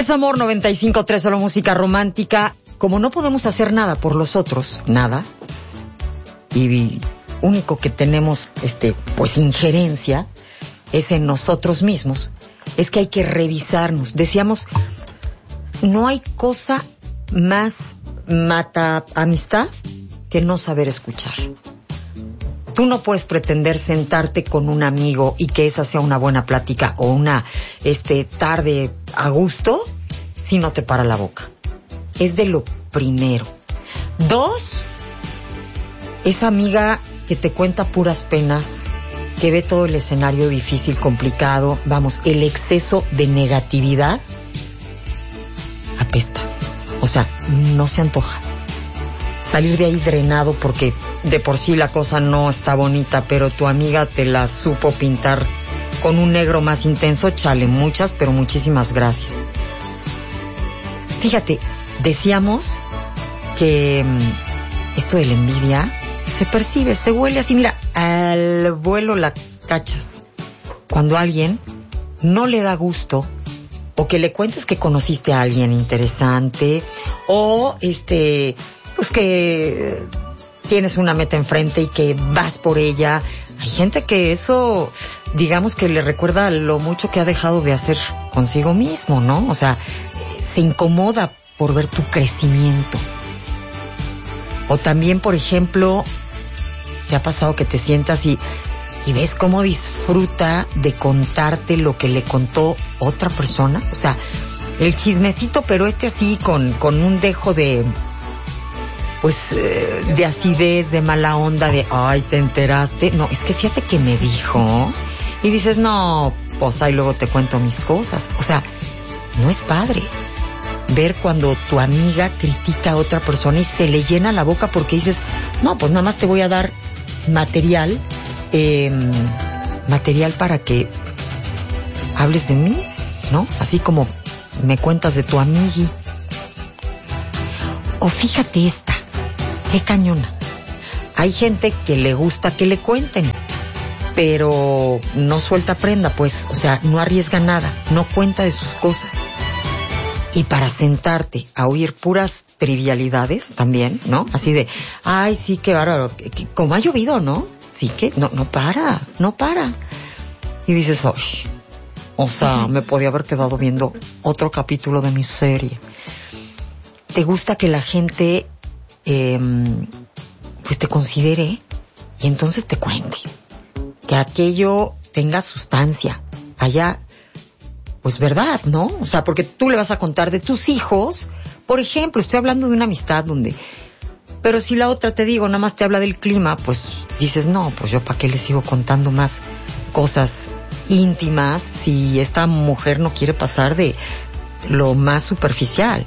Es Amor 95.3, solo música romántica. Como no podemos hacer nada por los otros, nada, y único que tenemos, pues injerencia, es en nosotros mismos, es que hay que revisarnos. Decíamos, no hay cosa más mata amistad que no saber escuchar. Tú no puedes pretender sentarte con un amigo y que esa sea una buena plática o una tarde a gusto si no te para la boca. Es de lo primero. 2, esa amiga que te cuenta puras penas, que ve todo el escenario difícil, complicado, vamos, el exceso de negatividad apesta. O sea, no se antoja. Salir de ahí drenado porque de por sí la cosa no está bonita, pero tu amiga te la supo pintar con un negro más intenso, chale, muchas, pero muchísimas gracias. Fíjate, decíamos que esto de la envidia se percibe, se huele así, mira, al vuelo la cachas. Cuando a alguien no le da gusto, o que le cuentes que conociste a alguien interesante, o pues que tienes una meta enfrente y que vas por ella. Hay gente que eso, digamos que le recuerda lo mucho que ha dejado de hacer consigo mismo, ¿no? O sea, se incomoda por ver tu crecimiento. O también, por ejemplo, ¿te ha pasado que te sientas y ves cómo disfruta de contarte lo que le contó otra persona? O sea, el chismecito, pero así con un dejo de de acidez, de mala onda, de ay, ¿te enteraste? No, es que fíjate que me dijo. Y dices, no, pues ahí luego te cuento mis cosas. O sea, no es padre ver cuando tu amiga critica a otra persona y se le llena la boca porque dices, no, pues nada más te voy a dar material para que hables de mí, ¿no? Así como me cuentas de tu amigui. O fíjate esta, qué cañona. Hay gente que le gusta que le cuenten, pero no suelta prenda, pues, o sea, no arriesga nada, no cuenta de sus cosas. Y para sentarte a oír puras trivialidades también, ¿no? Así de, ay, sí, qué bárbaro, como ha llovido, ¿no? Sí que, no para. Y dices, oye, o sea, me podía haber quedado viendo otro capítulo de mi serie. ¿Te gusta que la gente, pues te considere y entonces te cuente? Que aquello tenga sustancia, haya, pues verdad, ¿no? O sea, porque tú le vas a contar de tus hijos, por ejemplo, estoy hablando de una amistad donde... Pero si la otra, te digo, nada más te habla del clima, pues dices, no, pues yo para qué le sigo contando más cosas íntimas si esta mujer no quiere pasar de lo más superficial.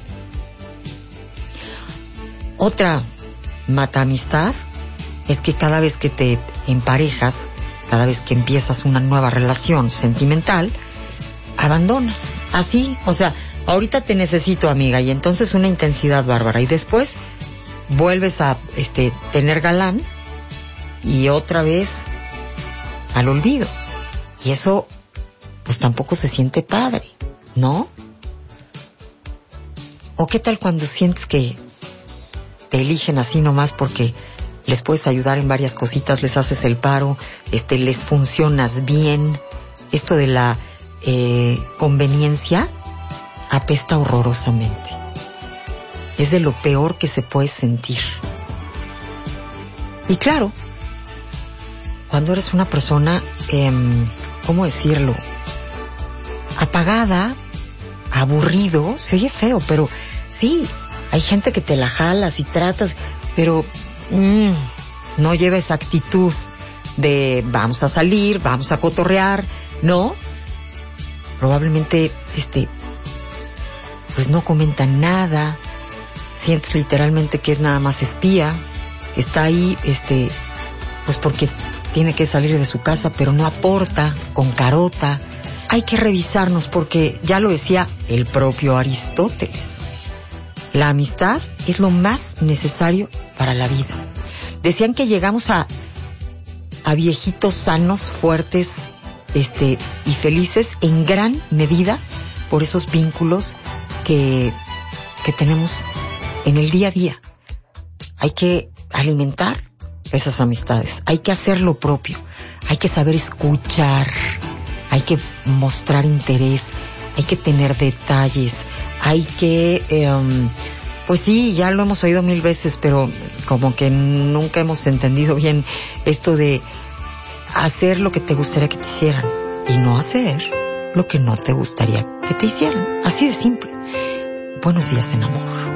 Otra mata amistad es que cada vez que te emparejas, cada vez que empiezas una nueva relación sentimental, abandonas. Así, o sea, ahorita te necesito, amiga, y entonces una intensidad bárbara. Y después vuelves a tener galán y otra vez al olvido. Y eso, pues tampoco se siente padre, ¿no? ¿O qué tal cuando sientes que te eligen así nomás porque les puedes ayudar en varias cositas, les haces el paro, les funcionas bien? Esto de la conveniencia apesta horrorosamente. Es de lo peor que se puede sentir. Y claro, cuando eres una persona, ¿cómo decirlo? Apagada, aburrido, se oye feo, pero sí, hay gente que te la jalas y tratas, pero no lleva esa actitud de vamos a salir, vamos a cotorrear, ¿no? Probablemente, pues no comentan nada, sientes literalmente que es nada más espía, está ahí, pues porque tiene que salir de su casa, pero no aporta, con carota. Hay que revisarnos porque, ya lo decía el propio Aristóteles, la amistad es lo más necesario para la vida. Decían que llegamos a viejitos sanos, fuertes, y felices en gran medida por esos vínculos que tenemos en el día a día. Hay que alimentar esas amistades, hay que hacer lo propio, hay que saber escuchar, hay que mostrar interés, hay que tener detalles, hay que, pues sí, ya lo hemos oído 1000 veces, pero como que nunca hemos entendido bien esto de hacer lo que te gustaría que te hicieran y no hacer lo que no te gustaría que te hicieran. Así de simple. Buenos días en amor.